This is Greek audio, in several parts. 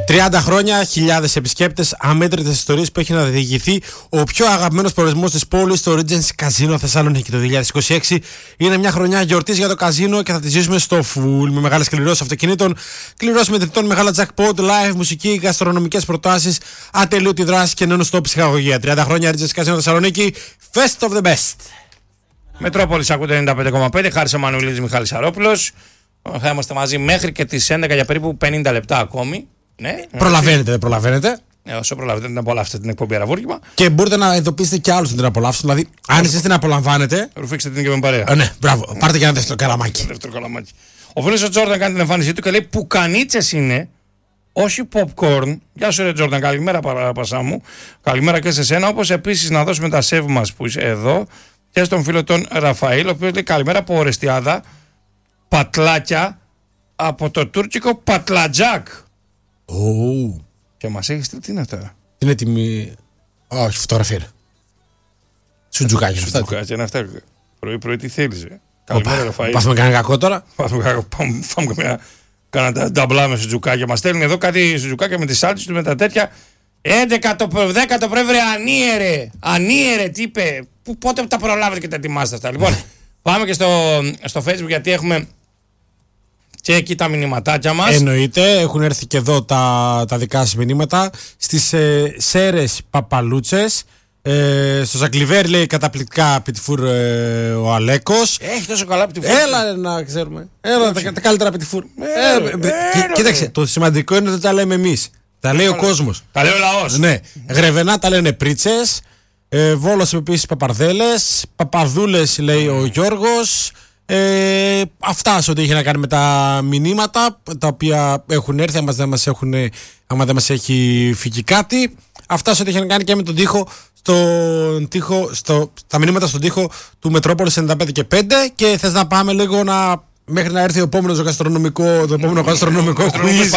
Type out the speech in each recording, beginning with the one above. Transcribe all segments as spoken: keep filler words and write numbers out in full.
τριάντα χρόνια, χιλιάδες επισκέπτες, αμέτρητες ιστορίες που έχει να διηγηθεί ο πιο αγαπημένος προορισμός της πόλης, το Regency Casino Θεσσαλονίκη. Το δύο χιλιάδες είκοσι έξι είναι μια χρονιά γιορτής για το καζίνο και θα τη ζήσουμε στο full με μεγάλες κληρώσεις αυτοκινήτων, κληρώσεις μετρητών, μεγάλα jackpot, live, μουσική, γαστρονομικές προτάσεις, ατελείωτη δράση και non-stop ψυχαγωγία. τριάντα χρόνια Regency Casino Θεσσαλονίκη, best of the best. Μετρόπολης ακούτε ενενήντα πέντε κόμμα πέντε, Χάρης Εμμανουηλίδης, Μιχάλης Σαρόπουλος. Θα είμαστε μαζί μέχρι και τις έντεκα για περίπου πενήντα λεπτά ακόμη. Ναι, προλαβαίνετε, δεν προλαβαίνετε. Ε, όσο προλαβαίνετε να απολαύσετε την εκπομπή Αραβούργημα. Και μπορείτε να ειδοποιήσετε και άλλους να την απολαύσουν. Δηλαδή, αν εσείς την απολαμβάνετε. Ρουφήξτε την και με παρέα. Ε, ναι, μπράβο. Πάρτε και ένα δεύτερο καλαμάκι. δεύτερο καλαμάκι. Ο φίλος ο Τζόρνταν κάνει την εμφάνισή του και λέει: Πουκανίτσες είναι, όχι popcorn. Γεια σου, ρε Τζόρνταν, καλημέρα παραπασά μου. Καλημέρα και σε σένα. Όπως επίσης να δώσουμε τα σεβ μας που είσαι εδώ και στον φίλο τον Ραφαήλ, ο οποίος λέει: Καλημέρα από Ορεστιάδα. Πατλάκια από το τουρκικό Πατλατζάκ. Oh. Και μας έχει στείλει, τι είναι αυτά. Είναι έτοιμη. Όχι, φωτογραφία. Σουτζουκάκι είναι αυτά. Σουτζουκάκι είναι αυτά. Πρωί-πρωί τι θέλεις, ε. Καλημέρα, Ραφαήλ. Πάθουμε κανένα κακό τώρα. Πάμε καμιά. Κάνα νταμπλά με σουτζουκάκια. Μας στέλνουν εδώ κάτι σουτζουκάκια με τις σάλτες του με τα τέτοια. έντεκα το δέκα το πρέβρε, ανίερε. Ανίερε, τι είπε. Πότε τα προλάβετε και τα ετοιμάστε αυτά. Λοιπόν, πάμε και στο, στο Facebook γιατί έχουμε. Και εκεί τα μηνυματάκια μας. Εννοείται, έχουν έρθει και εδώ τα, τα δικά σας μηνύματα. Στις ε, Σέρες Παπαλούτσες, ε, στο Ζαγκλιβέρ λέει καταπληκτικά πιτιφούρ ε, ο Αλέκος. Έχει τόσο καλά πιτιφούρ. Έλα να ξέρουμε. Έλα τα, τα καλύτερα πιτιφούρ. Ε, ε, ε, ε, κοίταξε, το σημαντικό είναι ότι τα λέμε εμείς. Τα λέει ο κόσμος. Τα λέει ο λαός. Ναι. Γρεβενά τα λένε πρίτσες. Ε, Βόλος επίσης Παπαρδέλες. Παπαδούλες λέει ο Γιώργος. Ε, αυτά σε ό,τι είχε να κάνει με τα μηνύματα τα οποία έχουν έρθει, άμα δεν μας, έχουν, άμα δεν μας έχει φύγει κάτι. Αυτά σε ό,τι είχε να κάνει και με τον τοίχο, στον τοίχο στο, τα μηνύματα στον τοίχο του Μετρόπολης ενενήντα πέντε και πέντε. Και θες να πάμε λίγο να, μέχρι να έρθει ο επόμενος γαστρονομικό, το επόμενο γαστρονομικό quiz.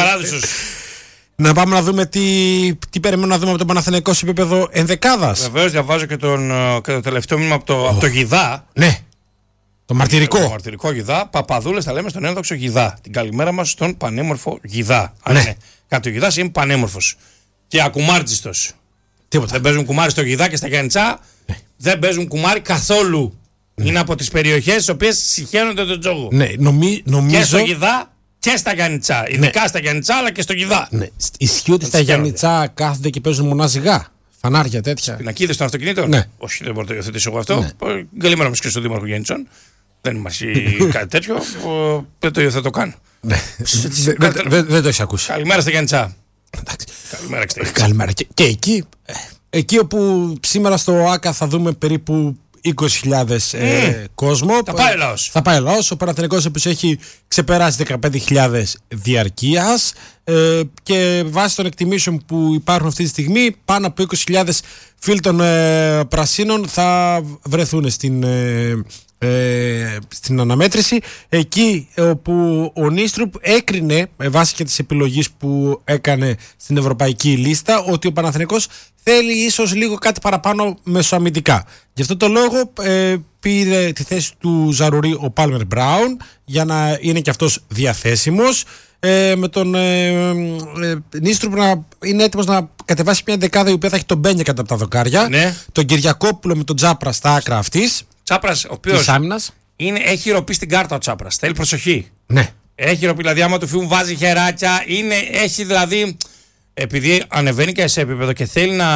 Να πάμε να δούμε τι, τι περιμένουμε να δούμε από τον Παναθηναϊκό σε επίπεδο ενδεκάδας. Βεβαίως, διαβάζω και, τον, και το τελευταίο μήνυμα από το, oh. από το Γιδά. Ναι. Το μαρτυρικό. Το μαρτυρικό Γιδά. Παπαδούλες τα λέμε στον ένδοξο Γιδά. Την καλημέρα μας στον πανέμορφο Γιδά. Αν ναι. είναι κάτι ο Γιδάς είναι πανέμορφος. Και ακουμάρτζιστος. Τίποτα. Δεν παίζουν κουμάρι στο Γιδά και στα Γιαννιτσά. Ναι. Δεν παίζουν κουμάρι καθόλου. Ναι. Είναι από τις περιοχές στις οποίες συχαίνονται τον τζόγο. Ναι, νομί, νομίζω. Και στο Γιδά και στα Γιαννιτσά. Ειδικά ναι. στα Γιαννιτσά αλλά και στο Γιδά. Ναι. Ισχύει ότι στα Γιαννιτσά κάθονται και παίζουν μονά ζυγά. Φανάρια τέτοια. Πινακίδες των αυτοκινήτων. Ναι. Όχι, δεν μπορώ να το υιοθετήσω εγώ αυτό. Ναι. Καλημέρα μας και στον Δήμαρχο Γιάννητσον. Δεν μας κάτι τέτοιο. Δεν το υιοθετώ καν. Δεν το έχεις ακούσει. Καλημέρα στα Γιάννητσά. Καλημέρα και Καλημέρα. Και εκεί, εκεί όπου σήμερα στο ΆΚΑ θα δούμε περίπου είκοσι χιλιάδες ε, κόσμο. Θα πάει ο λαός. Θα πάει ο λαός. Ο Παναθηναϊκός επίσης έχει ξεπεράσει δεκαπέντε χιλιάδες διαρκείας ε, και βάσει των εκτιμήσεων που υπάρχουν αυτή τη στιγμή πάνω από είκοσι χιλιάδες φίλοι των ε, Πρασίνων θα βρεθούν στην, ε, ε, στην αναμέτρηση. Εκεί όπου ο Νίστρουπ έκρινε με βάση και τις επιλογές που έκανε στην ευρωπαϊκή λίστα ότι ο Παναθηναϊκός θέλει ίσως λίγο κάτι παραπάνω μεσοαμυντικά. Γι' αυτό το λόγο ε, πήρε τη θέση του Ζαρουρί ο Πάλμερ Μπράουν για να είναι και αυτός διαθέσιμος. Ε, με τον ε, ε, Νίστρουπ να είναι έτοιμος να κατεβάσει μια δεκάδα η οποία θα έχει τον Μπένια κατά από τα δοκάρια. Ναι. Τον Κυριακόπουλο με τον Τζάπρα στα άκρα αυτής. Τσάπρας, ο οποίος είναι, έχει ροπή στην κάρτα ο Τσάπρας. Θέλει προσοχή. Ναι. Έχει ροπή, δηλαδή άμα του φύγουν βάζει χεράκια. Είναι, έχει δηλαδή, επειδή ανεβαίνει και σε επίπεδο και θέλει να,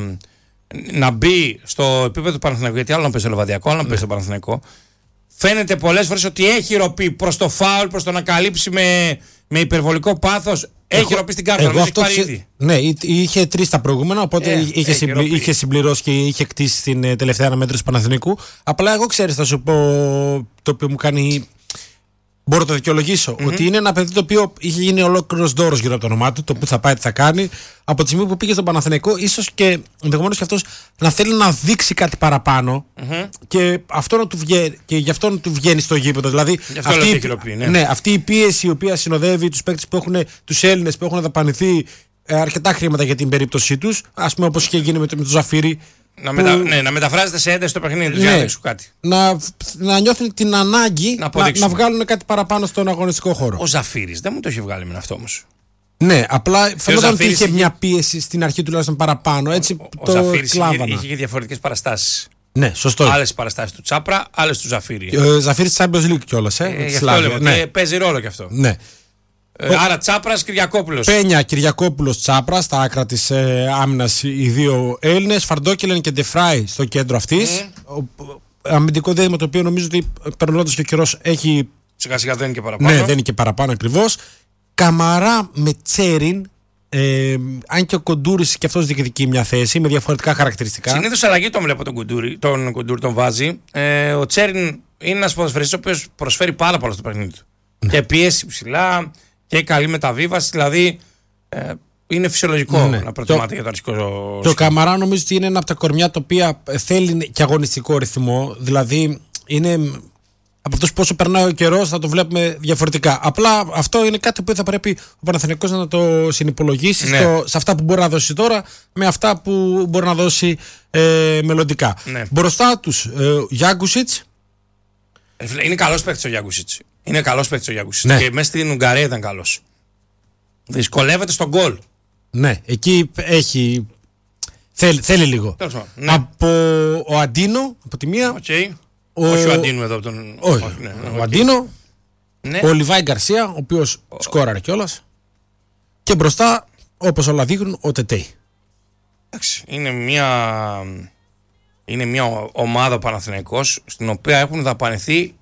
να μπει στο επίπεδο του Παναθηναϊκού, γιατί άλλο να παίζει στο Λεβαδιακό, άλλο να παίζει στο Παναθηναϊκό. Φαίνεται πολλές φορές ότι έχει ροπή προς το φάουλ, προς το να καλύψει με, με υπερβολικό πάθος. Έχει εγώ, ροπή στην κάρτα, εγώ αυτό ξε... ήδη. Ναι, είχε τρεις τα προηγούμενα, οπότε ε, είχε, συμπλη, είχε συμπληρώσει και είχε κτίσει την ε, τελευταία αναμέτρηση του Παναθηναϊκού. Απλά εγώ ξέρεις, θα σου πω το οποίο μου κάνει. Μπορώ να το δικαιολογήσω. Mm-hmm. Ότι είναι ένα παιδί το οποίο είχε γίνει ολόκληρος δώρος γύρω από το όνομά του, το που θα πάει, τι θα κάνει. Από τη στιγμή που πήγε στον Παναθηναϊκό, ίσως και ενδεχομένως και αυτός να θέλει να δείξει κάτι παραπάνω mm-hmm. και, αυτό να του βγαίνει, και γι' αυτό να του βγαίνει στο γήπεδο. Δηλαδή, αυτή, η, χειροπή, ναι. Ναι, αυτή η πίεση η οποία συνοδεύει τους παίκτες που έχουν, τους Έλληνες που έχουν δαπανηθεί ε, αρκετά χρήματα για την περίπτωσή τους, ας πούμε όπως είχε γίνει με, με τον Ζαφύρι. Να, που... μετα... ναι, να μεταφράζεται σε ένταση στο παιχνίδι του, ναι, για να δείξουν κάτι. Να, να νιώθουν την ανάγκη να, να, να βγάλουν κάτι παραπάνω στον αγωνιστικό χώρο. Ο Ζαφύρης δεν μου το έχει βγάλει με αυτό όμως. Ναι, απλά φαινόταν ότι είχε είχε... μια πίεση στην αρχή τουλάχιστον παραπάνω. Έτσι ο, ο το Ζαφύρης κλάβανα. είχε, είχε διαφορετικές παραστάσεις. Ναι, σωστό. Άλλες παραστάσεις του Τσάπρα, άλλες του Ζαφύρη. Ο Ζαφύρης Champions League κιόλας. Ε, ε, γι' αυτό λέω, ναι. παίζει ρόλο κι αυτό. Ναι. Ε, άρα Τσάπρας, Κυριακόπουλος. Πένια, Κυριακόπουλος, Τσάπρα στα άκρα της ε, άμυνας οι δύο Έλληνες. Φαρντόκελεν και Ντεφράι στο κέντρο αυτής. Mm. Αμυντικό δίδυμο το οποίο νομίζω ότι περνώντας και ο καιρός έχει. Σιγά σιγά δεν είναι και παραπάνω. Ναι, δεν είναι και παραπάνω ακριβώς. Καμαρά με Τσέριν. Ε, αν και ο Κοντούρης και αυτός διεκδικεί μια θέση με διαφορετικά χαρακτηριστικά. Συνήθως αλλαγή τον βλέπω τον Κοντούρη, τον Κοντούρη τον βάζει. Ε, ο Τσέριν είναι ένας ποδοσφαιριστής ο οποίος προσφέρει πάρα πολλά στο παιχνίδι του. Ναι. Και πίεση ψηλά και καλή μεταβίβαση. Δηλαδή ε, είναι φυσιολογικό ναι. να προτιμάται το, για το αρχικό σχήμα. Το Καμαρά νομίζω ότι είναι ένα από τα κορμιά τα οποία θέλει και αγωνιστικό ρυθμό. Δηλαδή είναι. Από αυτούς πόσο περνάει ο καιρός θα το βλέπουμε διαφορετικά. Απλά αυτό είναι κάτι που θα πρέπει ο Παναθηναϊκός να το συνυπολογίσει ναι. στο, σε αυτά που μπορεί να δώσει τώρα με αυτά που μπορεί να δώσει ε, μελλοντικά. Ναι. Μπροστά τους ε, Γιάνκουσιτς. Είναι καλός παίκτης ο Γιάνκουσιτς. Είναι καλός παίκτης ο Γιάνκουσιτς. Ναι. Και μέσα στην Ουγγαρία ήταν καλός. Δυσκολεύεται στον γκολ. Ναι, εκεί έχει. Θέλει, θέλει λίγο. Ναι. Από ο Αντίνο, από τη μία. Okay. Ο... Όχι ο Αντίνο εδώ από τον. Όχι. Όχι ναι, ναι, ο okay. Αντίνο. Ναι. Ο Λιβάη Γκαρσία, ο οποίος ο... σκόραρε κιόλας. Και μπροστά, όπως όλα δείχνουν, ο Τετέι. Εντάξει. Είναι μια, είναι μια ομάδα Παναθηναϊκός στην οποία έχουν δαπανηθεί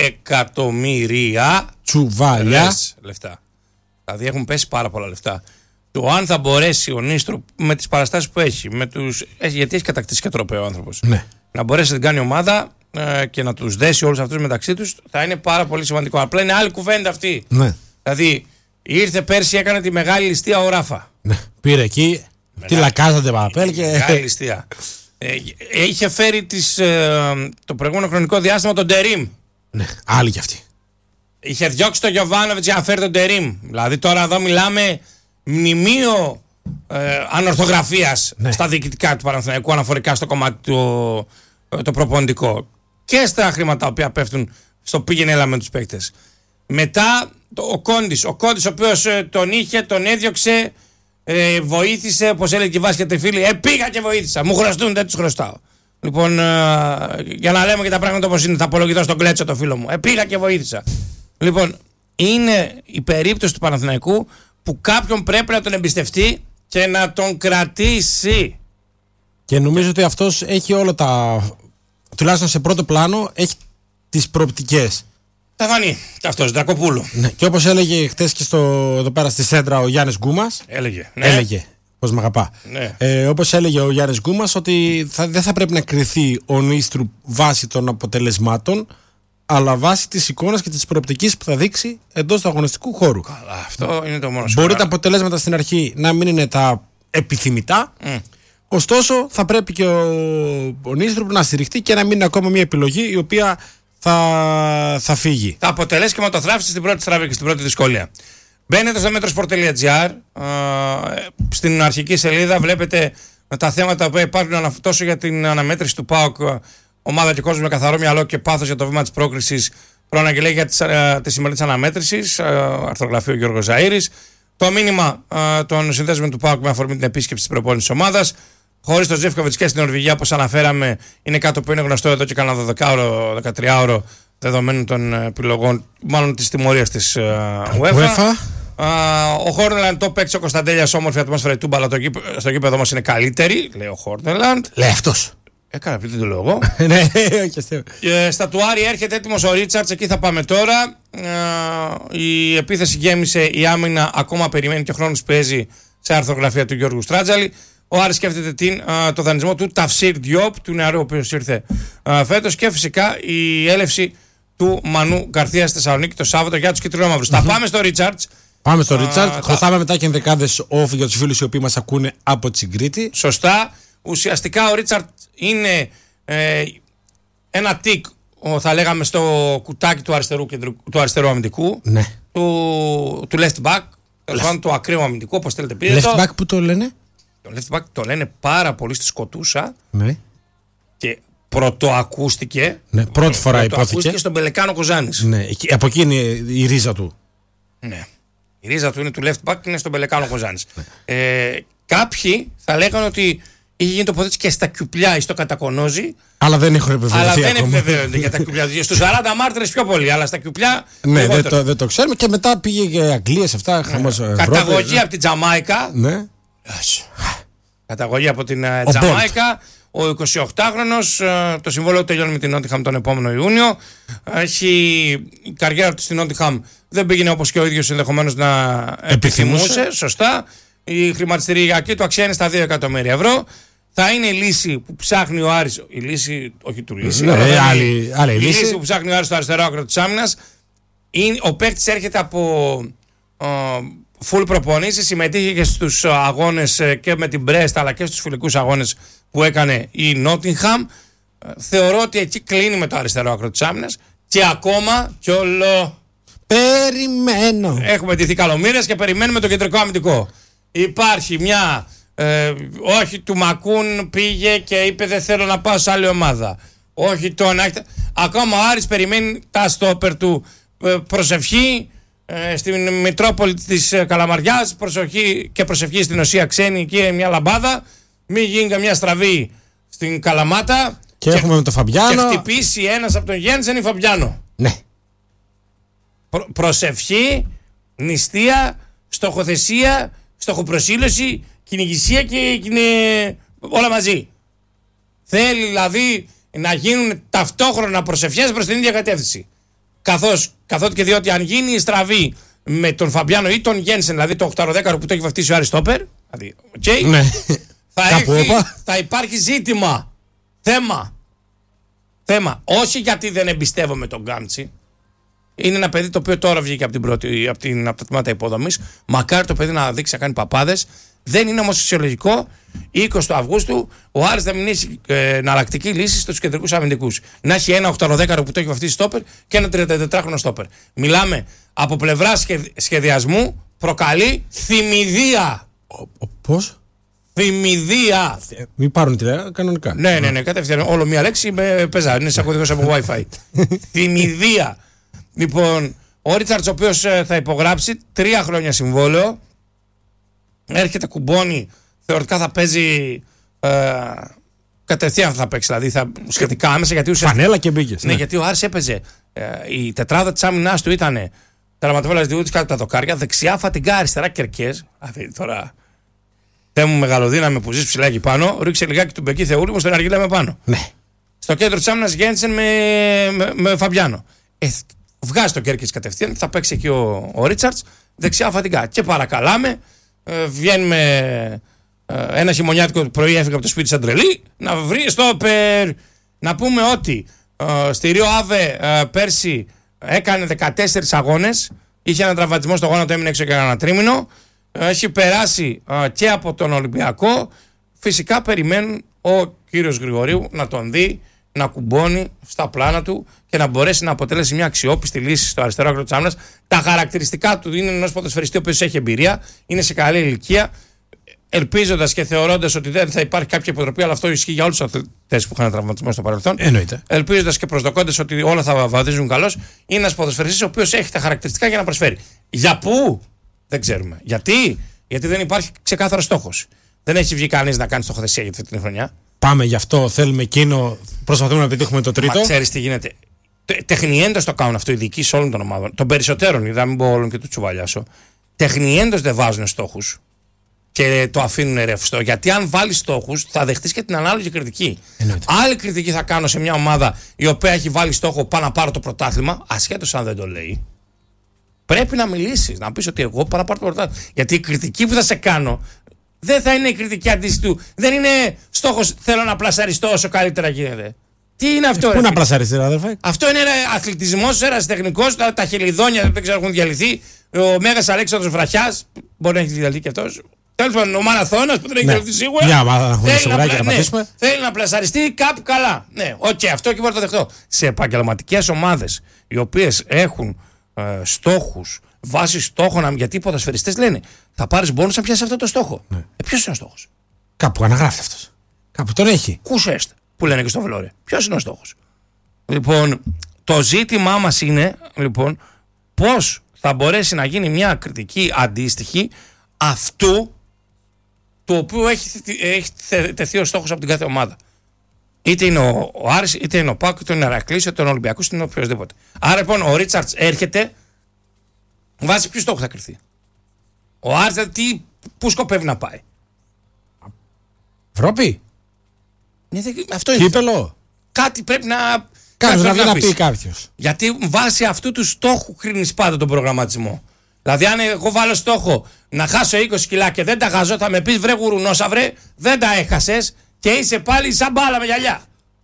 εκατομμύρια τσουβάλια λεφτά. Δηλαδή έχουν πέσει πάρα πολλά λεφτά. Το αν θα μπορέσει ο Νίστρο με τις παραστάσεις που έχει, με τους... γιατί έχει κατακτήσει και τρόπαιο ο άνθρωπος, ναι. να μπορέσει να την κάνει ομάδα ε, και να τους δέσει όλους αυτούς μεταξύ τους, θα είναι πάρα πολύ σημαντικό. Απλά είναι άλλη κουβέντα αυτή. Ναι. Δηλαδή ήρθε πέρσι, έκανε τη μεγάλη ληστεία ο Ράφα. Ναι. Πήρε εκεί, τι λακάζατε Παπαπέλ και. Μεγάλη ληστεία. ε, είχε φέρει τις, ε, το προηγούμενο χρονικό διάστημα τον Τερίμ. Ναι, άλλη κι αυτή. Είχε διώξει τον Γιοβάνοβιτς για να φέρει τον Τερίμ. Δηλαδή τώρα εδώ μιλάμε μνημείο ε, ανορθογραφίας ναι. στα διοικητικά του Παναθηναϊκού αναφορικά στο κομμάτι το, το προπονητικό και στα χρήματα τα οποία πέφτουν στο πήγαινε έλα με τους παίκτες. Μετά το, ο Κόντις, ο Κόντις ο οποίος ε, τον είχε, τον έδιωξε, ε, βοήθησε, όπως έλεγε και η Βάσια Τεφίλη, ε, πήγα και βοήθησα, μου χρωστούν, δεν τους χρωστάω. Λοιπόν, ε, για να λέμε και τα πράγματα όπως είναι, θα απολογηθώ στον Κλέτσο το φίλο μου, ε, πήγα και βοήθησα. Λοιπόν, είναι η περίπτωση του Παναθηναϊκού που κάποιον πρέπει να τον εμπιστευτεί και να τον κρατήσει. Και νομίζω ότι αυτός έχει όλα τα. Τουλάχιστον σε πρώτο πλάνο έχει τις προοπτικές. Θα φανεί αυτός, Δρακοπούλου. Ναι. Και όπως έλεγε χτες και στο, εδώ πέρα στη Σέντρα ο Γιάννης Γκούμας. Έλεγε. Ναι. Έλεγε. Πώς μ' αγαπά. Ναι. Ε, όπως έλεγε ο Γιάννης Γκούμας, ότι θα, δεν θα πρέπει να κριθεί ο Νίστρου βάσει των αποτελεσμάτων, αλλά βάσει της εικόνας και της προοπτικής που θα δείξει εντός του αγωνιστικού χώρου. Καλά, αυτό είναι το μόνο. Μπορεί τα αποτελέσματα στην αρχή να μην είναι τα επιθυμητά. Mm. Ωστόσο, θα πρέπει και ο, ο Νίστρου να στηριχτεί και να μην είναι ακόμα μια επιλογή η οποία θα, θα φύγει. Θα αποτελέσει και ματοθράφηση στην πρώτη στραβή και στην πρώτη δυσκολία. Μπαίνετε στο metrosport τελεία gr. Στην αρχική σελίδα βλέπετε τα θέματα που υπάρχουν τόσο για την αναμέτρηση του ΠΑΟΚ, ομάδα και κόσμο με καθαρό μυαλό και πάθος για το βήμα της πρόκρισης, προαναγγελία για τη σημερινή αναμέτρηση, αρθρογραφείο Γιώργος Ζαΐρης. Το μήνυμα uh, των συνδέσμων του ΠΑΟΚ με αφορμή την επίσκεψη της προπόνησης της ομάδας. Χωρίς το Ζεύκοβιτς και στην Νορβηγία, όπως αναφέραμε, είναι κάτι που είναι γνωστό εδώ και κανένα δωδεκάωρο, δεκατριάωρο δεδομένων των επιλογών, μάλλον της τιμωρίας της uh, UEFA. Uh, ο Χόρνελαντ το παίξει ο Κωνσταντέλιας, όμορφη ατμόσφαιρα του μπάλα, στο γήπεδο όμως είναι καλύτερη, λέει ο Χόρνελαντ. Λέει αυτός. Έκανα πει το λόγο. Ναι, όχι. Στα Τουάρι έρχεται έτοιμος ο Ρίτσαρτς, εκεί θα πάμε τώρα. Η επίθεση γέμισε, η άμυνα ακόμα περιμένει και ο χρόνος παίζει, σε αρθρογραφία του Γιώργου Στράτζαλη. Ο Άρης σκέφτεται την, το δανεισμό του Ταυσίρ Διόπ, του νεαρού ο οποίος ήρθε φέτος, και φυσικά η έλευση του Μανού Γκαρθία στη Θεσσαλονίκη το Σάββατο για τους κυτρινόμαυρους. Θα πάμε στο Ρίτσαρτς. Πάμε στο Ρίτσαρτς. Χρωστάμε μετά και ενδεκάδες off για τους φίλους οι οποίοι μας ακούνε από την Κρήτη. Σωστά. Ουσιαστικά ο Ρίτσαρτ είναι ε, ένα τικ, θα λέγαμε, στο κουτάκι του αριστερού, του αριστερού αμυντικού, ναι. του, του left back, left. του ακραίου αμυντικού, όπως θέλετε πείτε. Left back που το λένε? Το left back το λένε πάρα πολύ στη Σκοτούσα, ναι. Και πρωτοακούστηκε, ναι, πρώτη φορά υπόθηκε στον Πελεκάνο Κοζάνης. Ναι, από εκεί είναι η ρίζα του. Ναι. Η ρίζα του είναι του left back, είναι στον Πελεκάνο Κοζάνης. ε, κάποιοι θα λέγανε ότι είχε γίνει τοποθέτηση και στα Κιουπλιά ή στο Κατακονόζη. Αλλά δεν έχουν επιβεβαιωθεί. Αλλά δεν ακόμα. επιβεβαιώνονται για τα Κιουπλιά. Στους σαράντα μάρτυρες πιο πολύ, αλλά στα Κιουπλιά. Ναι, δεν το, δεν το ξέρουμε. Και μετά πήγε και Αγγλία σε αυτά. Ναι. Καταγωγή από την Τζαμάικα. Ναι. Καταγωγή από την ο Τζαμάικα. Ο εικοσιοκτάχρονος, το συμβόλαιο του τελειώνει με την Νότιχαμ τον επόμενο Ιούνιο. Έχει η καριέρα του στην Νότιχαμ δεν πήγαινε όπως και ο ίδιος ενδεχομένως να επιθυμούσε. επιθυμούσε. Σωστά. Η χρηματιστηριακή του αξία είναι στα δύο εκατομμύρια ευρώ. Θα είναι η λύση που ψάχνει ο Άρης. Η λύση, όχι του λύση. Ναι, ναι, άλλη, άλλη η λύση. λύση που ψάχνει ο Άρης στο αριστερό άκρο της άμυνας. Ο παίκτης έρχεται από full προπονήσεις. Συμμετείχε και στους αγώνες και με την Brest αλλά και στους φιλικούς αγώνες που έκανε η Νότιγχαμ. Θεωρώ ότι εκεί κλείνει με το αριστερό άκρο της άμυνας. Και ακόμα κι όλο. Περιμένω. Έχουμε ντυθεί καλομήρες και περιμένουμε το κεντρικό αμυντικό. Υπάρχει μια. Ε, όχι, του Μακούν πήγε και είπε δεν θέλω να πάω σε άλλη ομάδα. Όχι, τον. Ακόμα ο Άρης περιμένει τα στόπερ του. Ε, προσευχή ε, στην Μητρόπολη της ε, Καλαμαριάς. Προσοχή και προσευχή στην Οσία Ξένη και μια λαμπάδα. Μην γίνει καμιά στραβή στην Καλαμάτα. Και, και έχουμε με τον Φαμπιάνο. Και χτυπήσει ένας από τον Γένσεν ή Φαμπιάνο. Ναι. Προ, προσευχή, νηστεία, στοχοθεσία, στοχοπροσήλωση, κυνηγησία και κυνε... όλα μαζί. Θέλει δηλαδή να γίνουν ταυτόχρονα προσευχές προς την ίδια κατεύθυνση. Καθώς, καθότι και διότι αν γίνει η στραβή με τον Φαμπιάνο ή τον Γένσεν, δηλαδή το οκταροδέκαρο που το έχει βαφτίσει ο Άρης Στόπερ, δηλαδή, okay, ναι. θα, έχει, θα υπάρχει ζήτημα, θέμα. Θέμα. Όχι γιατί δεν εμπιστεύομαι τον Γκάμτσι. Είναι ένα παιδί το οποίο τώρα βγήκε από, την πρώτη, από, την, από τα τμήματα υποδομής. Μακάρι το παιδί να δείξει να κάνει παπάδες. Δεν είναι όμως φυσιολογικό είκοσι Αυγούστου ο Άρης να μην έχει ε, εναλλακτική λύση στους κεντρικούς αμυντικούς. Να έχει ένα οκταροδέκαρο που το έχει βαφτίσει στόπερ και ένα τριαντατετράχρονο στόπερ. Μιλάμε από πλευρά σχεδ, σχεδιασμού, προκαλεί θυμηδία. Πώς? Θυμηδία. Μην πάρουν τηλέφωνο κανονικά. Ναι, ναι, ναι, κατευθείαν. Όλο μία λέξη με πεζά. Είναι σαν κωδικός από Wi-Fi. Θυμηδία. Λοιπόν, ο Ρίτσαρτς ο οποίος θα υπογράψει τρία χρόνια συμβόλαιο. Έρχεται, κουμπώνει, θεωρητικά θα παίζει ε, κατευθείαν θα παίξει, δηλαδή θα, σχετικά άμεσα. Γιατί ουσιαστικά, φανέλα και μπήκες. Ναι, ναι, γιατί ο Άρης έπαιζε, ε, η τετράδα της άμυνάς του ήταν τερματοφύλακας διούτης κάτω από τα δοκάρια, δεξιά Φατιγκά, αριστερά Κερκές. Δηλαδή τώρα, Θεέ μου μεγαλοδύναμη που ζεις ψηλά εκεί πάνω, ρίξε λιγάκι του Μπεκί Θεούλη μου στον αργύλα με πάνω. Ναι. Στο κέντρο της άμυνας Γέντσεν με, με, με Φαμπιάνο. Ε, βγάζει το Κέρκες κατευθείαν, θα παίξει εκεί ο, ο Ρίτσαρτς, δεξιά Φατιγκά. Και παρακαλάμε. Ε, βγαίνουμε ε, ένα χειμωνιάτικο πρωί, έφυγα από το σπίτι σαν τρελή να βρει στόπερ. Να πούμε ότι ε, στη Ρίο Άβε ε, πέρσι έκανε δεκατέσσερις αγώνες, είχε ένα τραυματισμό στο γόνατο, έμεινε έξω και ένα τρίμηνο. ε, έχει περάσει ε, και από τον Ολυμπιακό. Φυσικά περιμένουν ο κύριος Γρηγορίου να τον δει να κουμπώνει στα πλάνα του και να μπορέσει να αποτελέσει μια αξιόπιστη λύση στο αριστερό άκρο της άμυνας. Τα χαρακτηριστικά του είναι ενός ποδοσφαιριστή ο οποίος έχει εμπειρία, είναι σε καλή ηλικία, ελπίζοντας και θεωρώντας ότι δεν θα υπάρχει κάποια υποτροπή, αλλά αυτό ισχύει για όλους τους αθλητές που είχαν τραυματισμό στο παρελθόν. Εννοείται. Ελπίζοντας και προσδοκώντας ότι όλα θα βαδίζουν καλώς, είναι ένας ποδοσφαιριστής ο οποίος έχει τα χαρακτηριστικά για να προσφέρει. Για πού? Δεν ξέρουμε. Γιατί? Γιατί δεν υπάρχει ξεκάθαρος στόχος. Δεν έχει βγει κανείς να κάνει στοχοθεσία για αυτή την χρονιά. Πάμε γι' αυτό, θέλουμε εκείνο, προσπαθούμε να πετύχουμε το τρίτο. Μα ξέρεις τι γίνεται. Τεχνιέντος το κάνουν αυτό οι διοικήσεις όλων των ομάδων. Των περισσότερων, είδα, μην πω όλων και του τσουβαλιάσω. Τεχνιέντος δεν βάζουν στόχους και το αφήνουν ρευστό. Γιατί αν βάλεις στόχους, θα δεχτείς και την ανάλογη κριτική. Εννοείται. Άλλη κριτική θα κάνω σε μια ομάδα η οποία έχει βάλει στόχο πάνω να πάρω το πρωτάθλημα, ασχέτως αν δεν το λέει. Πρέπει να μιλήσεις, να πεις ότι εγώ πάω να πάρω το πρωτάθλημα. Γιατί η κριτική που θα σε κάνω δεν θα είναι η κριτική αντίστοιχη. Δεν είναι στόχος θέλω να πλασαριστώ όσο καλύτερα γίνεται. Τι είναι αυτό, ε, Πού να πλασαριστεί, αδερφέ? Αυτό είναι αθλητισμός, ερασιτεχνικός. Τα, τα χελιδόνια δεν ξέρω, έχουν διαλυθεί. Ο Μέγας Αλέξανδρος Βραχιάς, μπορεί να έχει διαλυθεί και αυτός. Τέλος πάντων, ο Μαραθώνας που δεν έχει διαλυθεί σίγουρα. Για να θέλει, να, να, ναι, θέλει να πλασαριστεί κάπου καλά. Ναι, οκ, okay, αυτό και μπορώ να το δεχτώ. Σε επαγγελματικές ομάδες οι οποίες έχουν ε, στόχους, βάσει στόχων, γιατί οι ποδοσφαιριστές λένε θα πάρεις μπόνους αν πιάσεις αυτό το στόχο. Ναι. Ε, ποιος είναι ο στόχος? Κάπου αναγράφει αυτός. Κάπου τον έχει. Κουσέστε, που λένε και στο Βελόρε. Ποιος είναι ο στόχος? Λοιπόν, το ζήτημά μας είναι λοιπόν πώς θα μπορέσει να γίνει μια κριτική αντίστοιχη αυτού του οποίου έχει, έχει τεθεί ο στόχος από την κάθε ομάδα. Είτε είναι ο, ο Άρης, είτε είναι ο ΠΑΟΚ, είτε είναι ο Ηρακλής, είτε είναι ο Ολυμπιακός, είτε είναι οποιοδήποτε. Άρα λοιπόν ο Ρίτσαρτς έρχεται, βάσει ποιο στόχο θα κρυφθεί. Ο Άρης τι, πού σκοπεύει να πάει. Ευρώπη. Αυτό είναι. Κύπελο. Κάτι πρέπει να. Κάποιος να βγει να πει κάποιος. Γιατί βάσει αυτού του στόχου κρίνεις πάντα τον προγραμματισμό. Δηλαδή, αν εγώ βάλω στόχο να χάσω είκοσι κιλά και δεν τα χάσω, θα με πεις βρε γουρουνόσαυρε, δεν τα έχασες και είσαι πάλι σαν μπάλα με γυαλιά.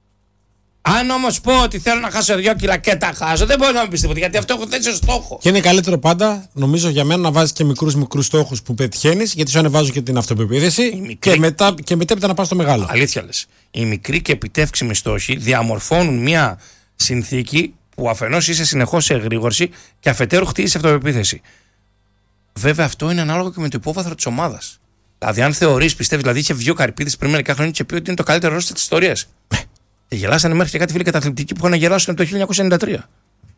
Αν όμως πω ότι θέλω να χάσω δύο κιλά και τα χάσω, δεν μπορεί να με πεις τίποτα, γιατί αυτό έχω θέσει στόχο. Και είναι καλύτερο πάντα, νομίζω για μένα, να βάζεις και μικρούς μικρούς στόχους που πετυχαίνεις, γιατί σου ανεβάζουν και την αυτοπεποίθηση μικρή... και, μετά, και μετέπειτα να πας στο μεγάλο. Αλήθεια λες. Οι μικροί και επιτεύξιμοι στόχοι διαμορφώνουν μια συνθήκη που αφενός είσαι συνεχώς σε εγρήγορση και αφετέρου χτίζεις αυτοπεποίθηση. Βέβαια, αυτό είναι ανάλογο και με το υπόβαθρο της ομάδας. Δηλαδή, αν θεωρείς, πιστεύεις, δηλαδή είχε βγει ο Καρυπίδης πριν μερικά χρόνια και πει ότι είναι το καλύτερο ρόστερ της ιστορίας. Και γελάσανε μέχρι και κάτι φίλοι καταθλιπτικοί που είχαν να γελάσουν το χίλια εννιακόσια ενενήντα τρία.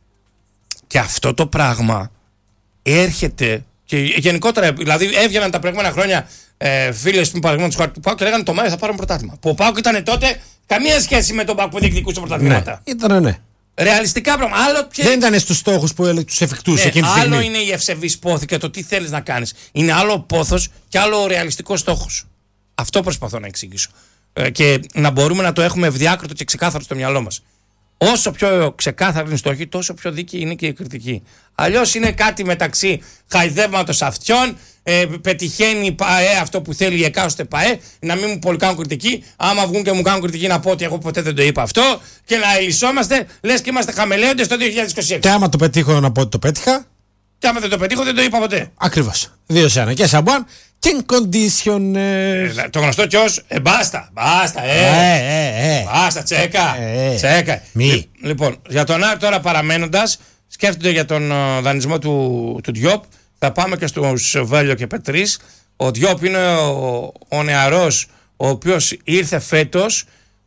Και αυτό το πράγμα έρχεται. Και γενικότερα, δηλαδή, έβγαιναν τα προηγούμενα χρόνια ε, φίλες που παραδείγματος χάρη του ΠΑΟΚ και λέγανε το Μάιο θα πάρουν πρωτάθλημα. Που ο ΠΑΟΚ ήταν τότε καμία σχέση με τον ΠΑΟΚ που διεκδικούσε πρωταθλήματα. Ναι, ήτανε, ναι. Ρεαλιστικά πράγματα. Άλλο ποιο... Δεν ήταν στους στόχους που τους εφικτούσε ναι, εκείνη τη στιγμή. Άλλο είναι η ευσεβής πόθη και το τι θέλεις να κάνεις. Είναι άλλο ο πόθος και άλλο ο ρεαλιστικός στόχος. Αυτό προσπαθώ να εξηγήσω. Ε, και να μπορούμε να το έχουμε ευδιάκριτο και ξεκάθαρο στο μυαλό μας. Όσο πιο ξεκάθαρη είναι η στόχη, τόσο πιο δίκαιη είναι και η κριτική. Αλλιώς είναι κάτι μεταξύ χαϊδεύματος αυτιών, ε, πετυχαίνει η ΠΑΕ αυτό που θέλει η εκάστοτε ΠΑΕ, να μην μου πολύ κάνουν κριτική. Άμα βγουν και μου κάνουν κριτική, να πω ότι εγώ ποτέ δεν το είπα αυτό και να ελισσόμαστε, λες και είμαστε χαμελέοντες το δύο χιλιάδες είκοσι έξι. Και άμα το πετύχω, να πω ότι το πέτυχα. Και άμα δεν το πετύχω, δεν το είπα ποτέ. Ακριβώς. Δύο σε ένα. Και σαμπουάν και condition. Ε, το γνωστό κι ως ε, μπάστα. Μπάστα, ε. Ε, ε, ε. Μπάστα, τσέκα. Ε, ε. Τσέκα. Μη. Λοιπόν, για τον Άρη τώρα παραμένοντας, σκέφτονται για τον uh, δανεισμό του, του Διόπ. Θα πάμε και στους Βέλιο και Πετρίς. Ο Διόπ είναι ο, ο νεαρός, ο οποίος ήρθε φέτος.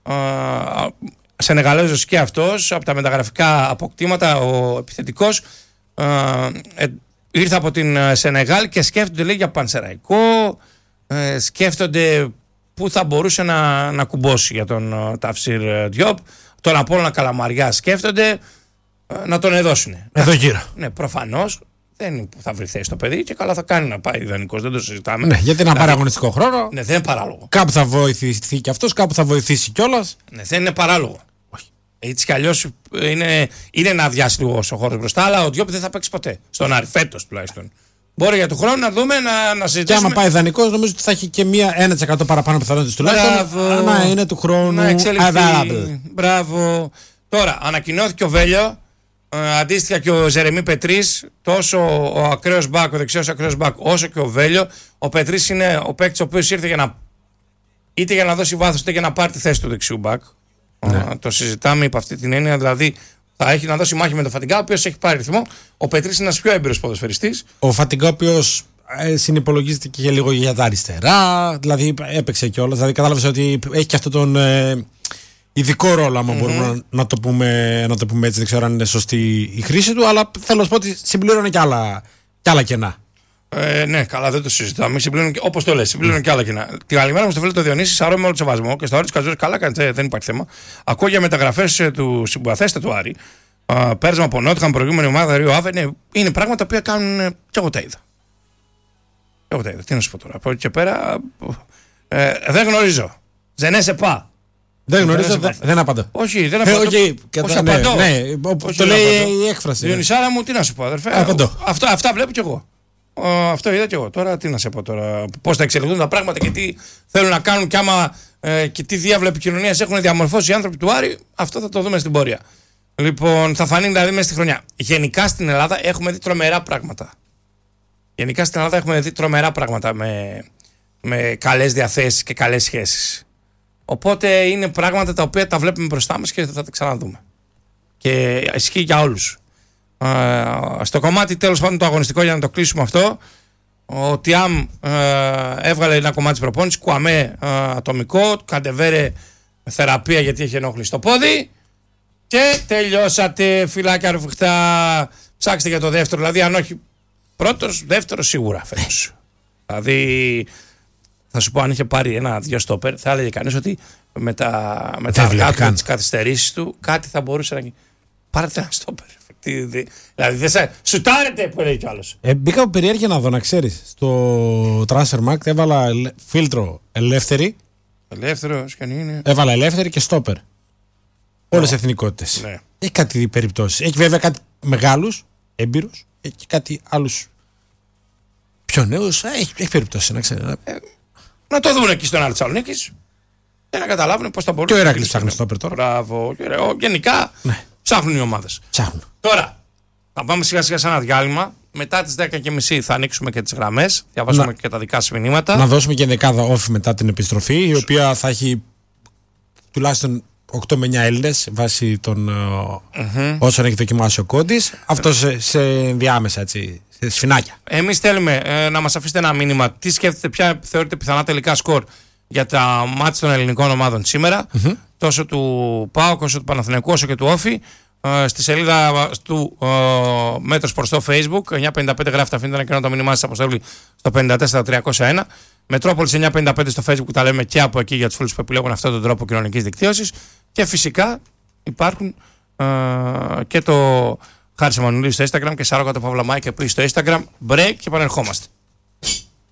Uh, Σενεγαλέζος και αυτός, από τα μεταγραφικά αποκτήματα, ο επιθετικός. Uh, ε, ήρθε από την Σενεγάλ και σκέφτονται λέει για Πανσεραϊκό, ε, σκέφτονται πού θα μπορούσε να, να κουμπώσει για τον uh, Ταυσίρ Διόπ. Τον Απόλλωνα Καλαμαριά σκέφτονται uh, να τον εδώσουν. Εδώ γύρω. Ναι, προφανώς δεν είναι που θα βρει θέση το παιδί και καλά θα κάνει να πάει ιδανικός, δεν το συζητάμε. Ναι, γιατί να δηλαδή, πάρει αγωνιστικό χρόνο. Ναι, δεν είναι παράλογο. Κάπου θα βοηθηθεί και αυτός, κάπου θα βοηθήσει κιόλας. Ναι, δεν είναι παράλογο. Όχι. Έτσι κι αλλιώς είναι, είναι ένα διάστημα ο χώρος μπροστά, αλλά ο Διόπ δεν θα παίξει ποτέ. Στον Άρη, φέτος τουλάχιστον. Μπορεί για του χρόνου να δούμε, να, να συζητήσουμε. Και άμα πάει ιδανικός, νομίζω ότι θα έχει και μία ένα τοις εκατό παραπάνω πιθανότητες τουλάχιστον. Να είναι του χρόνου. Να εξελιχθεί. Μπράβο. Τώρα, ανακοινώθηκε ο Βέλιο. Ε, αντίστοιχα και ο Ζερεμί Πετρίς, τόσο ο ακραίος μπακ, ο δεξιός ακραίος μπακ, όσο και ο Βέλιο. Ο Πετρίς είναι ο παίκτης ο οποίος ήρθε για να, είτε για να δώσει βάθος, είτε για να πάρει τη θέση του δεξιού μπακ. Ναι. Ε, το συζητάμε υπ' αυτή την έννοια, δηλαδή θα έχει να δώσει μάχη με τον Φατιγκά, ο οποίος έχει πάρει ρυθμό. Ο Πετρίς είναι ένας πιο έμπειρος ποδοσφαιριστής. Ο Φατιγκά, ο οποίος ε, συνυπολογίζεται και λίγο για τα αριστερά, δηλαδή έπαιξε κιόλας. Δηλαδή κατάλαβε ότι έχει και αυτόν τον. Ε, ειδικό ρόλο, άμα mm-hmm. μπορούμε να, να, το πούμε, να το πούμε έτσι, δεν ξέρω αν είναι σωστή η χρήση του, αλλά θέλω να σου πω ότι συμπλήρωνε κι άλλα, κι άλλα κενά. Ε, ναι, καλά, δεν το συζητάμε. Όπως το λες, συμπλήρωνε mm. κι άλλα κενά. Την καλημέρα μου στο φίλο του Διονύση, σαρώ με όλο το σεβασμό και στο Άρη του Καζόρη, καλά κάνετε, δεν υπάρχει θέμα. Ακούω για μεταγραφές του συμπαθέστατου Άρη. Α, πέρασμα από Νότιχαμ, προηγούμενη ομάδα, Ρίο Άβε, ναι, είναι πράγματα που κάνουν κι εγώ τα είδα. Κι εγώ τα είδα, τι να σου πω τώρα. Από εκεί και πέρα ε, δεν γνωρίζω. Δεν σε πά. Δεν γνωρίζω, δεν, δεν απαντώ. Όχι, δεν απαντώ. Ε, okay, κατα... Όχι, απαντώ. Ναι, ναι, όχι, το λέει απαντώ. η έκφραση. Διονυσάρα μου, τι να σου πω, αδερφέ. Απαντώ. Αυτά, αυτά βλέπω κι εγώ. Uh, αυτό είδα κι εγώ. Τώρα τι να σε πω τώρα. Πώς θα εξελιχθούν τα πράγματα και τι θέλουν να κάνουν και άμα ε, και τι διάβλο επικοινωνίας έχουν διαμορφώσει οι άνθρωποι του Άρη, αυτό θα το δούμε στην πορεία. Λοιπόν, θα φανεί δηλαδή μέσα στη χρονιά. Γενικά στην Ελλάδα έχουμε δει τρομερά πράγματα. Γενικά στην Ελλάδα έχουμε δει τρομερά πράγματα με, με καλές διαθέσεις και καλές σχέσεις. Οπότε είναι πράγματα τα οποία τα βλέπουμε μπροστά μας και θα τα ξαναδούμε. Και ισχύει για όλους. Uh, στο κομμάτι τέλος πάντων το αγωνιστικό, για να το κλείσουμε αυτό, ο Τιάμ uh, έβγαλε ένα κομμάτι της προπόνησης, Κουαμέ uh, ατομικό, Καντεβέρε θεραπεία γιατί έχει ενόχληση στο πόδι και τελειώσατε, φιλάκια ρουφιχτά. ψάξτε για το δεύτερο. Δηλαδή, αν όχι πρώτος, δεύτερο σίγουρα φέτος. Δηλαδή, θα σου πω, αν είχε πάρει ένα-δυο στόπερ, θα έλεγε κανείς ότι με τα, με τα κάτω τις καθυστερήσεις του κάτι θα μπορούσε να γίνει. Πάρετε ένα στόπερ. Δηλαδή, δεν σε. Σουτάρετε που λέει κι άλλος. Ε, μπήκα από περιέργεια να δω, να ξέρεις. Στο Transfermarkt έβαλα φίλτρο ελεύθερη. Ελεύθερο, σκανή είναι. Έβαλα ελεύθερη και στόπερ. Όλες τις εθνικότητες. Ναι. Έχει κάτι περιπτώσεις. Έχει βέβαια κάτι μεγάλους, έμπειρους, έχει και κάτι άλλους πιο νέους. Έχει, έχει περιπτώσεις, να ξέρει. Ε, να το δουν εκεί στον Άρη Θεσσαλονίκης και να καταλάβουν πώς θα μπορούν. Και ο Ηράκλης ψάχνει στόπερ τώρα. Μπράβο. Γενικά ναι. Ψάχνουν οι ομάδες. Ψάχνουν. Τώρα, θα πάμε σιγά σιγά σε ένα διάλειμμα. Μετά τις δέκα και μισή θα ανοίξουμε και τις γραμμές. Διαβάσουμε να... και τα δικά σας μηνύματα. Να δώσουμε και δεκάδα όφη μετά την επιστροφή, η οποία θα έχει τουλάχιστον οκτώ με εννιά Έλληνες βάσει των mm-hmm. όσων έχει δοκιμάσει ο Κόντης. Αυτό σε, σε διάμεσα, έτσι, σε σφινάκια. Εμείς θέλουμε ε, να μας αφήσετε ένα μήνυμα. Τι σκέφτεται, ποια θεωρείτε πιθανά τελικά σκορ για τα μάτς των ελληνικών ομάδων σήμερα. Mm-hmm. Τόσο του ΠΑΟΚ, όσο του Παναθηναϊκού, όσο και του Όφη. Ε, στη σελίδα του ε, Μέτρος προς το Facebook. εννιά πενήντα πέντε γράφετε, αφήνετε ένα κενό το μήνυμά σας, αποστολή στο πέντε τέσσερα τριακόσια ένα. Μετρόπολης εννιά πενήντα πέντε στο Facebook που τα λέμε και από εκεί για τους φίλους που επιλέγουν αυτόν τον τρόπο κοινωνικής δικτύωσης. Και φυσικά υπάρχουν ε, και το Χάρης Εμμανουηλίδης στο Instagram και Σάρο Καταπαυλαμάκη επίσης στο Instagram. Break και επανερχόμαστε.